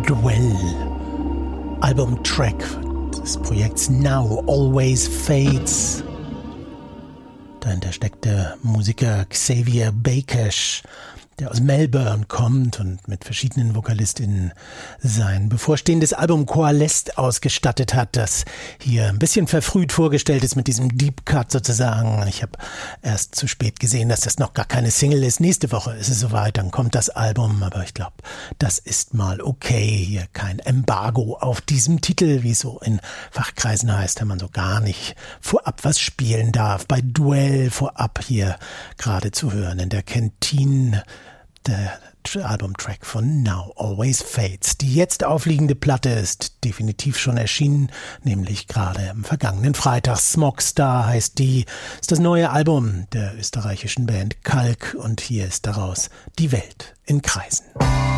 Duell. Albumtrack des Projekts Now Always Fades. Dahinter steckt der Musiker Xavier Bakesh, der aus Melbourne kommt und mit verschiedenen VokalistInnen sein bevorstehendes Album Coalesced ausgestattet hat, das hier ein bisschen verfrüht vorgestellt ist mit diesem Deep Cut sozusagen. Ich habe erst zu spät gesehen, dass das noch gar keine Single ist. Nächste Woche ist es soweit, dann kommt das Album, aber ich glaube, das ist mal okay. Hier kein Embargo auf diesem Titel, wie es so in Fachkreisen heißt, wenn man so gar nicht vorab was spielen darf. Bei Duell vorab hier gerade zu hören in der Kantine. Der Albumtrack von Now Always Fades. Die jetzt aufliegende Platte ist definitiv schon erschienen, nämlich gerade am vergangenen Freitag. Smogstar heißt die, ist das neue Album der österreichischen Band Kalk und hier ist daraus Die Welt in Kreisen.